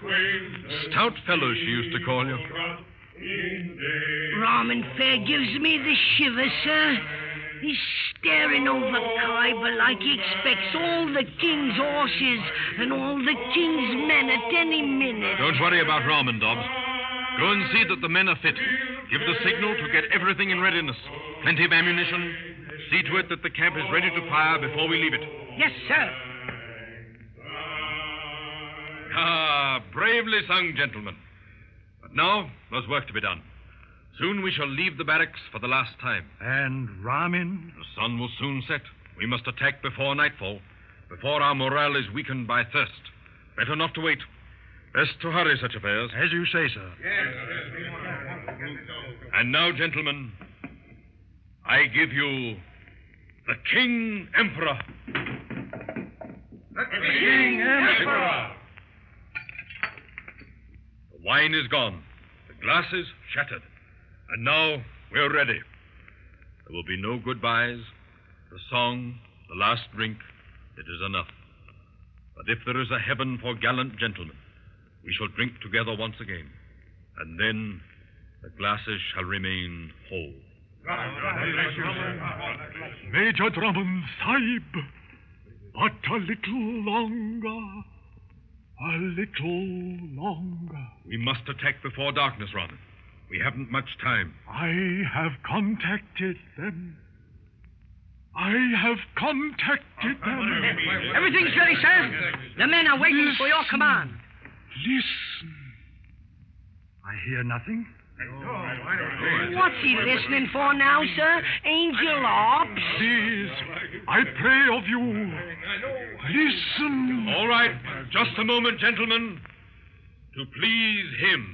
Stout fellow, she used to call you. Ramen fair gives me the shiver, sir. He's staring over Khyber like he expects all the king's horses and all the king's men at any minute. Don't worry about Ramen, Dobbs. Go and see that the men are fit. Give the signal to get everything in readiness. Plenty of ammunition. See to it that the camp is ready to fire before we leave it. Yes, sir. Ah, bravely sung, gentlemen. But now, there's work to be done. Soon we shall leave the barracks for the last time. And Ramin? The sun will soon set. We must attack before nightfall, before our morale is weakened by thirst. Better not to wait. Best to hurry such affairs. As you say, sir. And now, gentlemen, I give you the King Emperor. The King Emperor! The wine is gone. The glasses shattered. And now we're ready. There will be no goodbyes. The song, the last drink, it is enough. But if there is a heaven for gallant gentlemen, we shall drink together once again. And then the glasses shall remain whole. Major Drummond, Sahib, but a little longer. A little longer. We must attack before darkness, Ramen. We haven't much time. I have contacted them. Everything's ready, sir. The men are waiting for your command. Listen. I hear nothing. What's he listening for now, sir? Angel Ops? Please, I pray of you. Listen. All right. Just a moment, gentlemen. To please him.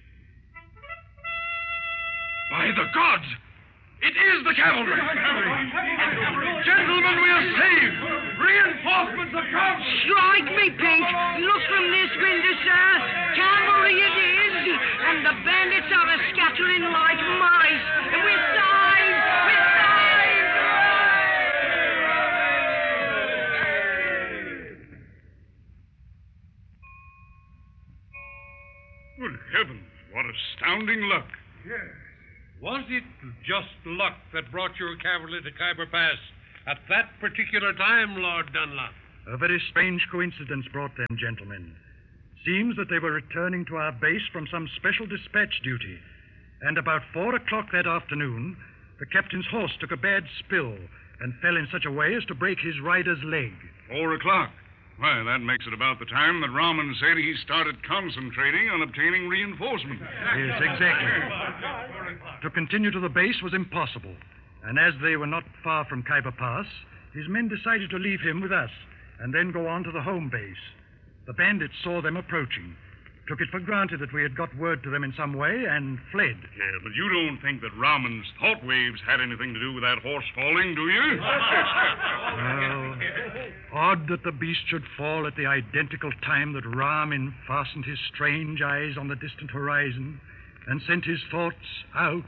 By the gods! It is the cavalry! Gentlemen, we are saved! Reinforcements have come! Strike me, Pink! Look from this window, sir! Cavalry it is! And the bandits are scattering like mice! And we're saved! We're saved! Good heavens, what astounding luck. Yes. Was it just luck that brought your cavalry to Khyber Pass at that particular time, Lord Dunlop? A very strange coincidence brought them, gentlemen. Seems that they were returning to our base from some special dispatch duty. And about 4 o'clock that afternoon, the captain's horse took a bad spill and fell in such a way as to break his rider's leg. 4 o'clock. Why, that makes it about the time that Raman said he started concentrating on obtaining reinforcements. Yes, exactly. To continue to the base was impossible. And as they were not far from Khyber Pass, his men decided to leave him with us and then go on to the home base. The bandits saw them approaching, took it for granted that we had got word to them in some way, and fled. Yeah, but you don't think that Raman's thought waves had anything to do with that horse falling, do you? Well, odd that the beast should fall at the identical time that Ramin fastened his strange eyes on the distant horizon and sent his thoughts out.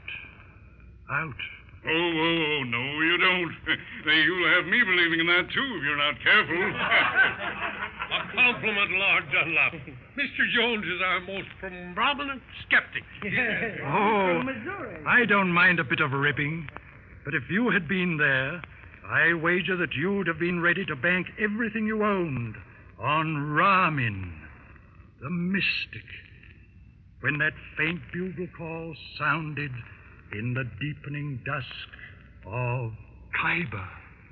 Oh, no, you don't. You'll have me believing in that, too, if you're not careful. A compliment, Lord Dunlop. Mr. Jones is our most prominent skeptic. Oh, I don't mind a bit of ribbing. But if you had been there, I wager that you'd have been ready to bank everything you owned on Ramin, the mystic, when that faint bugle call sounded in the deepening dusk of Khyber.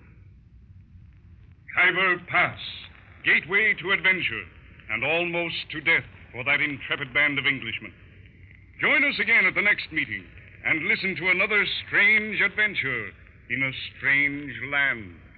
Khyber Pass, gateway to adventure and almost to death for that intrepid band of Englishmen. Join us again at the next meeting and listen to another strange adventure in a strange land.